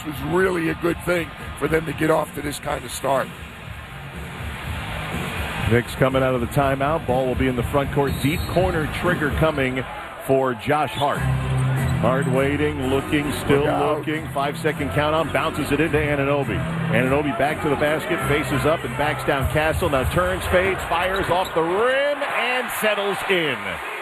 this was really a good thing for them to get off to this kind of start. Knicks coming out of the timeout. Ball will be in the front court. Deep corner trigger coming for Josh Hart. Hart waiting, looking, still looking. 5-second count on, bounces it into Anunoby. Anunoby back to the basket, faces up and backs down Castle. Now turns, fades, fires off the rim, and settles in.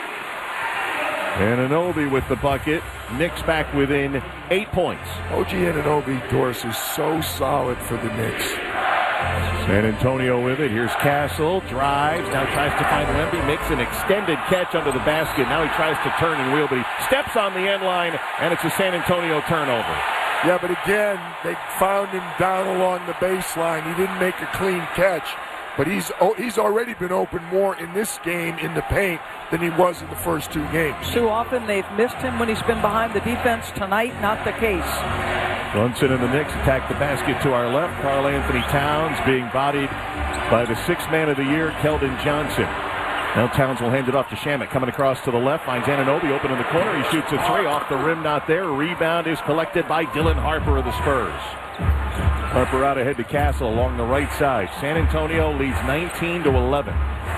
Anunoby with the bucket. Knicks back within 8 points. OG Anunoby, Doris, is so solid for the Knicks. San Antonio with it. Here's Castle. Drives. Now tries to find Wemby. Makes an extended catch under the basket. Now he tries to turn and wheel, but he steps on the end line, and it's a San Antonio turnover. Yeah, but again, they found him down along the baseline. He didn't make a clean catch, but he's already been open more in this game in the paint than he was in the first 2 games. Too often they've missed him when he's been behind the defense. Tonight, not the case. Brunson and the Knicks attack the basket to our left. Karl-Anthony Towns being bodied by the 6th man of the year, Keldon Johnson. Now Towns will hand it off to Shamet. Coming across to the left, finds Anunoby open in the corner. He shoots a 3 off the rim, not there. Rebound is collected by Dylan Harper of the Spurs. Harper out ahead to Castle along the right side. San Antonio leads 19-11.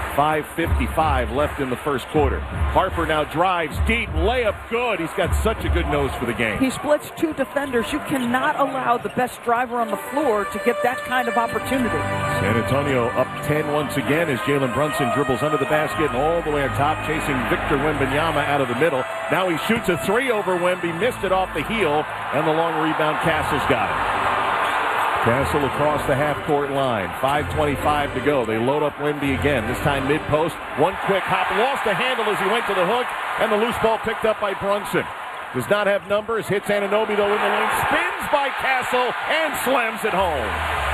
5:55 left in the first quarter. Harper now drives deep, layup good. He's got such a good nose for the game. He splits 2 defenders. You cannot allow the best driver on the floor to get that kind of opportunity. San Antonio up 10 once again as Jalen Brunson dribbles under the basket and all the way on top, chasing Victor Wembanyama out of the middle. Now he shoots a 3 over Wemby, missed it off the heel, and the long rebound. Castle's got it. Castle across the half-court line. 5:25 to go. They load up Wemby again, this time mid-post. One quick hop, lost the handle as he went to the hook, and the loose ball picked up by Brunson. Does not have numbers, hits Anunoby though in the lane, spins by Castle, and slams it home.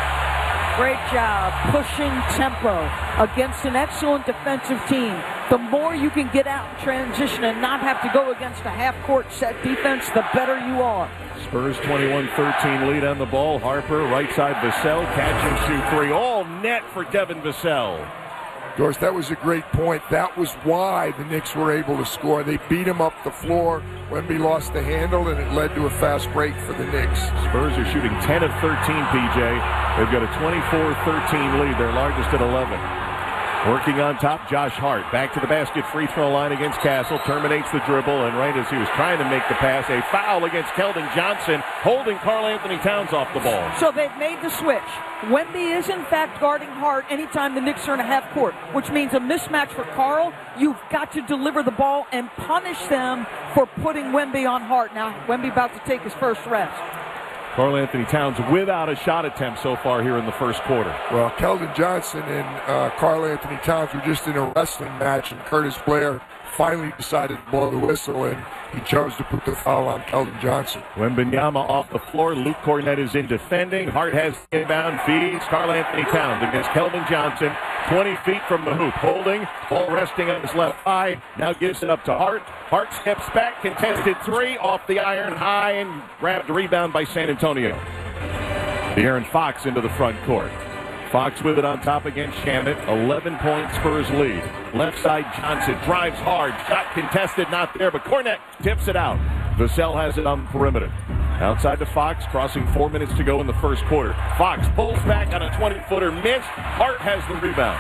Great job pushing tempo against an excellent defensive team. The more you can get out in transition and not have to go against a half-court set defense, the better you are. Spurs 21-13 lead on the ball. Harper, right side Vassell, catch and shoot 3. All net for Devin Vassell. Doris, that was a great point. That was why the Knicks were able to score. They beat him up the floor. Wemby lost the handle, and it led to a fast break for the Knicks. Spurs are shooting 10 of 13, PJ. They've got a 24-13 lead, their largest at 11. Working on top, Josh Hart. Back to the basket, free throw line against Castle. Terminates the dribble, and right as he was trying to make the pass, a foul against Keldon Johnson, holding Karl-Anthony Towns off the ball. So they've made the switch. Wemby is, in fact, guarding Hart anytime the Knicks are in a half court, which means a mismatch for Karl. You've got to deliver the ball and punish them for putting Wemby on Hart. Now, Wemby about to take his first rest. Karl-Anthony Towns without a shot attempt so far here in the first quarter. Well, Keldon Johnson and Karl-Anthony Towns were just in a wrestling match, and Curtis Blair finally decided to blow the whistle, and he chose to put the foul on Keldon Johnson. Wembanyama off the floor. Luke Cornett is in defending. Hart has the inbound, feeds Karl-Anthony Towns against Keldon Johnson. 20 feet from the hoop. Holding, ball resting on his left thigh. Now gives it up to Hart. Hart steps back, contested 3 off the iron high, and grabbed a rebound by San Antonio. De'Aaron Fox into the front court. Fox with it on top against Shamet. 11-point Spurs lead. Left side Johnson drives hard. Shot contested, not there, but Cornett tips it out. Vassell has it on the perimeter. Outside to Fox, crossing 4 minutes to go in the first quarter. Fox pulls back on a 20-footer, missed. Hart has the rebound.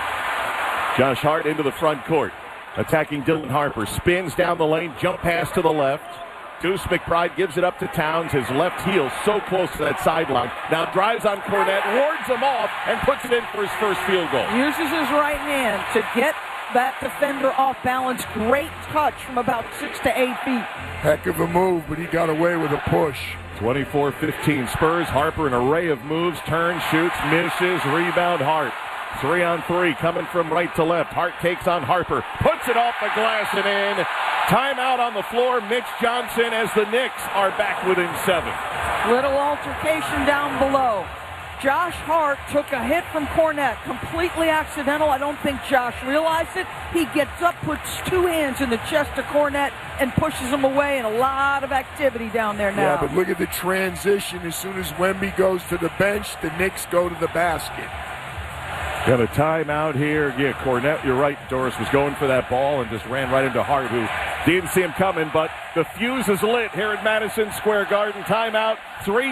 Josh Hart into the front court. Attacking Dylan Harper. Spins down the lane, jump pass to the left. Deuce McBride gives it up to Towns. His left heel so close to that sideline. Now drives on Cornett, wards him off, and puts it in for his first field goal. Uses his right hand to get that defender off balance. Great touch from about 6 to 8 feet. Heck of a move, but he got away with a push. 24-15 Spurs. Harper an array of moves. Turns, shoots, misses. Rebound Hart. 3-on-3 coming from right to left. Hart takes on Harper. Puts it off the glass and in. Timeout on the floor. Mitch Johnson as the Knicks are back within 7. Little altercation down below. Josh Hart took a hit from Cornett. Completely accidental. I don't think Josh realized it. He gets up, puts 2 hands in the chest of Cornett, and pushes him away, and a lot of activity down there now. Yeah, but look at the transition. As soon as Wemby goes to the bench, the Knicks go to the basket. Got a timeout here. Yeah, Cornett, you're right. Doris was going for that ball and just ran right into Hart, who didn't see him coming, but the fuse is lit here at Madison Square Garden. Timeout. 3